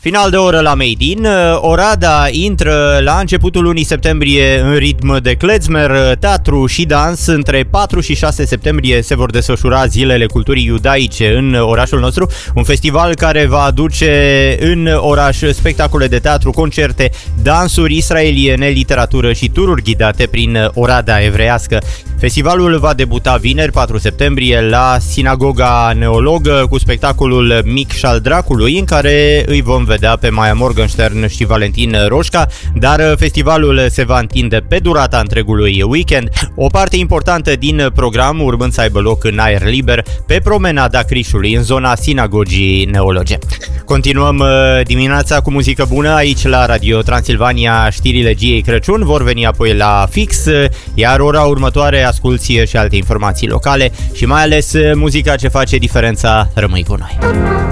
Final de oră la Made in. Oradea intră la începutul lunii septembrie în ritm de klezmer, teatru și dans. Între 4 și 6 septembrie se vor desfășura Zilele Culturii Iudaice în orașul nostru, un festival care va aduce în oraș spectacole de teatru, concerte, dansuri israeliene, literatură și tururi ghidate prin Oradea evreiască. Festivalul va debuta vineri 4 septembrie la Sinagoga Neologă cu spectacolul Mic și al Dracului, în care îi vom vedea pe Maia Morgenstern și Valentin Roșca, dar festivalul se va întinde pe durata întregului weekend, o parte importantă din program urmând să aibă loc în aer liber pe promenada Crișului, în zona Sinagogii Neologe. Continuăm dimineața cu muzică bună aici la Radio Transilvania. Știrile Giei Crăciun vor veni apoi la fix, iar ora următoare asculți și alte informații locale și mai ales muzica ce face diferența. Rămâi cu noi!